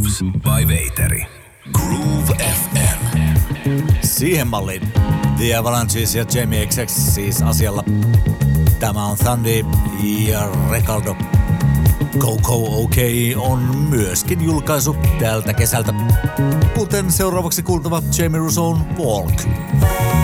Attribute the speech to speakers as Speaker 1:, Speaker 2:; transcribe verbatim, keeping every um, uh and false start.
Speaker 1: Grooves by Veiteri. Groove F M.
Speaker 2: Siihen malliin The Avalanches ja Jamie X X siis asialla. Tämä on Thundy ja Recaldo. Coco OK on myöskin julkaisu tältä kesältä, kuten seuraavaksi kuultava Jamie Rousseau'n Walk.